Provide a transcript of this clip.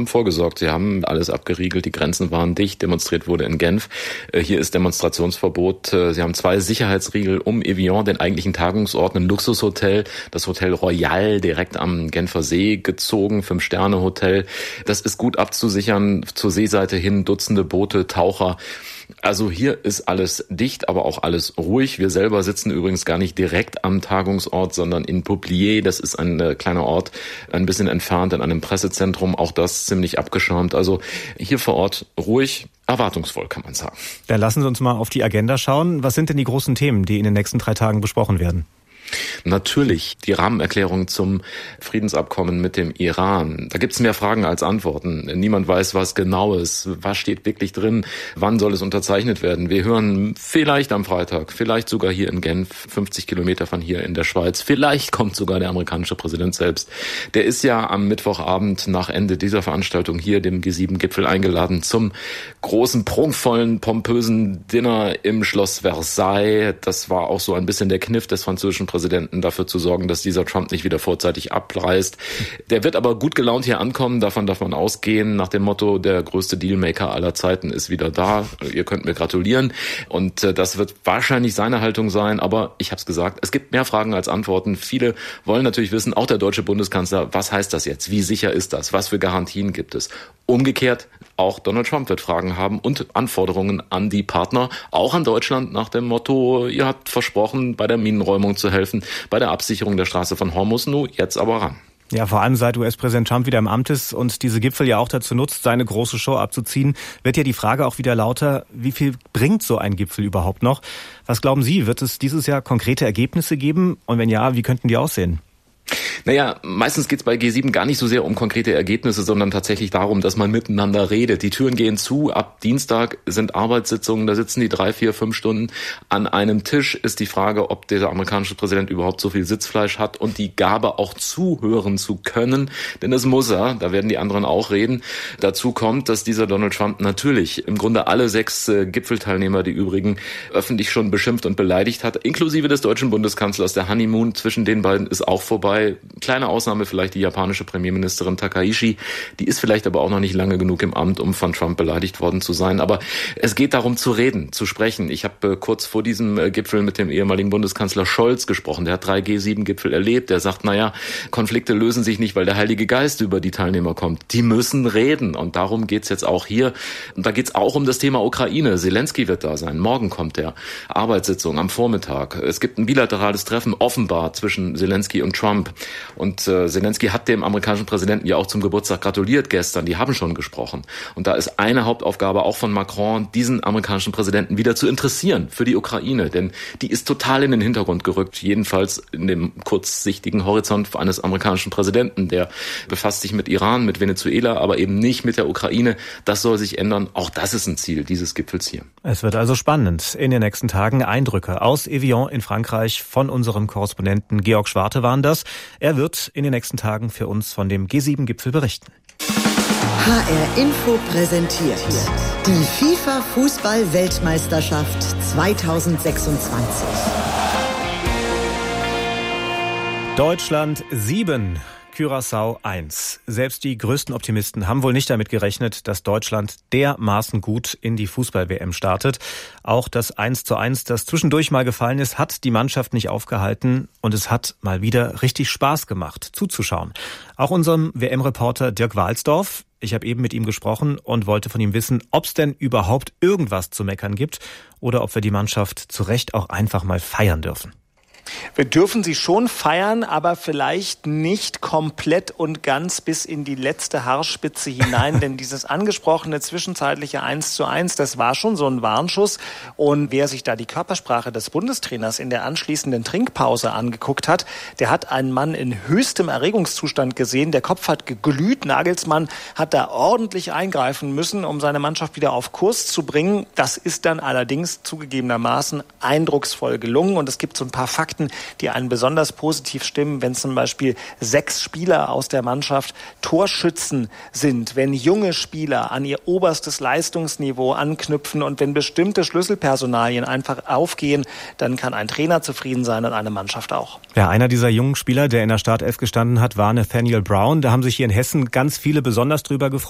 haben vorgesorgt. Sie haben alles abgeriegelt, die Grenzen waren dicht, demonstriert wurde in Genf. Hier ist Demonstrationsverbot. Sie haben 2 Sicherheitsriegel um Evian, den eigentlichen Tagungsort, ein Luxushotel, das Hotel Royal direkt am Genfer See gezogen, 5-Sterne-Hotel. Das ist gut abzusichern, zur Seeseite hin Dutzende Boote, Taucher. Also hier ist alles dicht, aber auch alles ruhig. Wir selber sitzen übrigens gar nicht direkt am Tagungsort, sondern in Poupliers. Das ist ein kleiner Ort, ein bisschen entfernt in einem Pressezentrum. Auch das ziemlich abgeschirmt. Also hier vor Ort ruhig, erwartungsvoll, kann man sagen. Dann lassen Sie uns mal auf die Agenda schauen. Was sind denn die großen Themen, die in den nächsten 3 Tagen besprochen werden? Natürlich die Rahmenerklärung zum Friedensabkommen mit dem Iran. Da gibt es mehr Fragen als Antworten. Niemand weiß, was genau ist. Was steht wirklich drin? Wann soll es unterzeichnet werden? Wir hören vielleicht am Freitag, vielleicht sogar hier in Genf, 50 Kilometer von hier in der Schweiz. Vielleicht kommt sogar der amerikanische Präsident selbst. Der ist ja am Mittwochabend nach Ende dieser Veranstaltung hier, dem G7-Gipfel, eingeladen zum großen, prunkvollen, pompösen Dinner im Schloss Versailles. Das war auch so ein bisschen der Kniff des französischen Präsidenten, dafür zu sorgen, dass dieser Trump nicht wieder vorzeitig abreist. Der wird aber gut gelaunt hier ankommen, davon darf man ausgehen, nach dem Motto, der größte Dealmaker aller Zeiten ist wieder da. Ihr könnt mir gratulieren. Und das wird wahrscheinlich seine Haltung sein, aber ich habe es gesagt, es gibt mehr Fragen als Antworten. Viele wollen natürlich wissen, auch der deutsche Bundeskanzler, was heißt das jetzt? Wie sicher ist das? Was für Garantien gibt es? Umgekehrt, auch Donald Trump wird Fragen haben und Anforderungen an die Partner, auch an Deutschland nach dem Motto, ihr habt versprochen, bei der Minenräumung zu helfen, bei der Absicherung der Straße von Hormuz, nun jetzt aber ran. Ja, vor allem seit US-Präsident Trump wieder im Amt ist und diese Gipfel ja auch dazu nutzt, seine große Show abzuziehen, wird ja die Frage auch wieder lauter, wie viel bringt so ein Gipfel überhaupt noch? Was glauben Sie, wird es dieses Jahr konkrete Ergebnisse geben? Und wenn ja, wie könnten die aussehen? Naja, meistens geht's bei G7 gar nicht so sehr um konkrete Ergebnisse, sondern tatsächlich darum, dass man miteinander redet. Die Türen gehen zu, ab Dienstag sind Arbeitssitzungen, da sitzen die 3, 4, 5 Stunden an einem Tisch. Ist die Frage, ob der amerikanische Präsident überhaupt so viel Sitzfleisch hat und die Gabe auch zuhören zu können, denn das muss er, da werden die anderen auch reden. Dazu kommt, dass dieser Donald Trump natürlich im Grunde alle 6 Gipfelteilnehmer, die übrigen, öffentlich schon beschimpft und beleidigt hat, inklusive des deutschen Bundeskanzlers. Der Honeymoon zwischen den beiden ist auch vorbei. Kleine Ausnahme vielleicht die japanische Premierministerin Takaishi. Die ist vielleicht aber auch noch nicht lange genug im Amt, um von Trump beleidigt worden zu sein. Aber es geht darum zu reden, zu sprechen. Ich habe kurz vor diesem Gipfel mit dem ehemaligen Bundeskanzler Scholz gesprochen. Der hat 3 G7-Gipfel erlebt. Der sagt, Konflikte lösen sich nicht, weil der Heilige Geist über die Teilnehmer kommt. Die müssen reden. Und darum geht's jetzt auch hier. Und da geht's auch um das Thema Ukraine. Zelensky wird da sein. Morgen kommt der. Arbeitssitzung am Vormittag. Es gibt ein bilaterales Treffen offenbar zwischen Zelensky und Trump. Und Zelensky hat dem amerikanischen Präsidenten ja auch zum Geburtstag gratuliert gestern. Die haben schon gesprochen. Und da ist eine Hauptaufgabe auch von Macron, diesen amerikanischen Präsidenten wieder zu interessieren für die Ukraine. Denn die ist total in den Hintergrund gerückt. Jedenfalls in dem kurzsichtigen Horizont eines amerikanischen Präsidenten. Der befasst sich mit Iran, mit Venezuela, aber eben nicht mit der Ukraine. Das soll sich ändern. Auch das ist ein Ziel dieses Gipfels hier. Es wird also spannend. In den nächsten Tagen Eindrücke aus Evian in Frankreich von unserem Korrespondenten Georg Schwarte waren das. Er wird in den nächsten Tagen für uns von dem G7-Gipfel berichten. HR Info präsentiert die FIFA-Fußball-Weltmeisterschaft 2026. Deutschland 7. Curaçao 1. Selbst die größten Optimisten haben wohl nicht damit gerechnet, dass Deutschland dermaßen gut in die Fußball-WM startet. Auch das 1:1, das zwischendurch mal gefallen ist, hat die Mannschaft nicht aufgehalten und es hat mal wieder richtig Spaß gemacht, zuzuschauen. Auch unserem WM-Reporter Dirk Walsdorf. Ich habe eben mit ihm gesprochen und wollte von ihm wissen, ob es denn überhaupt irgendwas zu meckern gibt oder ob wir die Mannschaft zu Recht auch einfach mal feiern dürfen. Wir dürfen sie schon feiern, aber vielleicht nicht komplett und ganz bis in die letzte Haarspitze hinein, denn dieses angesprochene zwischenzeitliche 1:1, das war schon so ein Warnschuss. Und wer sich da die Körpersprache des Bundestrainers in der anschließenden Trinkpause angeguckt hat, der hat einen Mann in höchstem Erregungszustand gesehen. Der Kopf hat geglüht. Nagelsmann hat da ordentlich eingreifen müssen, um seine Mannschaft wieder auf Kurs zu bringen. Das ist dann allerdings zugegebenermaßen eindrucksvoll gelungen. Und es gibt so ein paar Fakten, die einen besonders positiv stimmen, wenn zum Beispiel 6 Spieler aus der Mannschaft Torschützen sind, wenn junge Spieler an ihr oberstes Leistungsniveau anknüpfen und wenn bestimmte Schlüsselpersonalien einfach aufgehen, dann kann ein Trainer zufrieden sein und eine Mannschaft auch. Ja, einer dieser jungen Spieler, der in der Startelf gestanden hat, war Nathaniel Brown. Da haben sich hier in Hessen ganz viele besonders drüber gefreut.